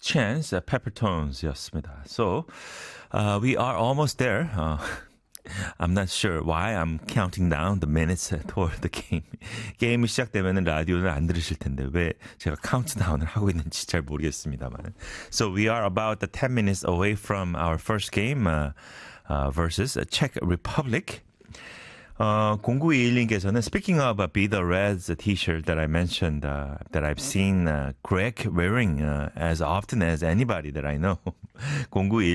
Chance, Peppertones였습니다. So, we are almost there. I'm not sure why I'm counting down the minutes toward the game. 게임이 시작되면 라디오를 안 들으실 텐데 왜 제가 카운트다운을 하고 있는지 잘 모르겠습니다만. So we are about 10 minutes away from our first game versus Czech Republic. 0921님께서는 speaking of Be the Reds t-shirt that I mentioned that I've seen Greg wearing as often as anybody that I know.